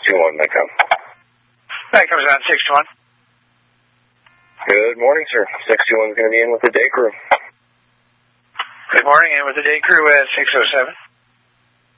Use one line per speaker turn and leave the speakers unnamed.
621, Mecca.
That comes on 621.
Good morning, sir. 621 is going to be in with the day crew.
Good morning, and with the day crew at 607.